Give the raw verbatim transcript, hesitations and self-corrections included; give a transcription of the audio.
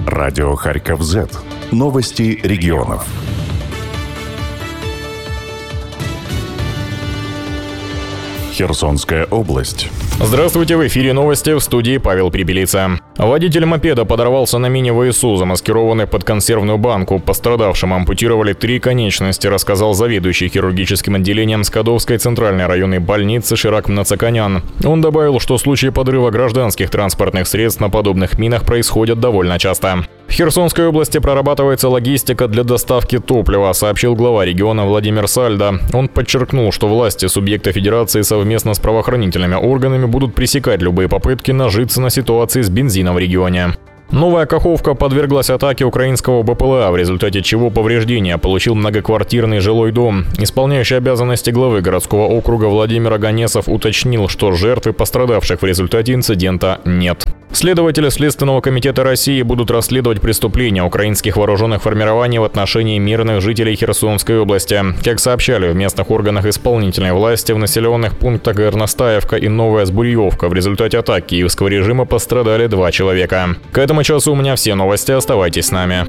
Радио Харьков Зет. Новости регионов. Херсонская область. Здравствуйте, в эфире новости, в студии Павел Прибелица. Водитель мопеда подорвался на мине ВСУ, замаскированный под консервную банку. Пострадавшим ампутировали три конечности, рассказал заведующий хирургическим отделением Скадовской центральной районной больницы Ширак Мнацаканян. Он добавил, что случаи подрыва гражданских транспортных средств на подобных минах происходят довольно часто. В Херсонской области прорабатывается логистика для доставки топлива, сообщил глава региона Владимир Сальдо. Он подчеркнул, что власти субъекта федерации совместно с правоохранительными органами будут пресекать любые попытки нажиться на ситуации с бензином в регионе. Новая Каховка подверглась атаке украинского БПЛА, в результате чего повреждения получил многоквартирный жилой дом. Исполняющий обязанности главы городского округа Владимир Оганесов уточнил, что жертв и пострадавших в результате инцидента нет. Следователи Следственного комитета России будут расследовать преступления украинских вооруженных формирований в отношении мирных жителей Херсонской области. Как сообщали в местных органах исполнительной власти, в населенных пунктах Горностаевка и Новая Сбурьевка в результате атаки киевского режима пострадали два человека. К этому часу у меня все новости, оставайтесь с нами.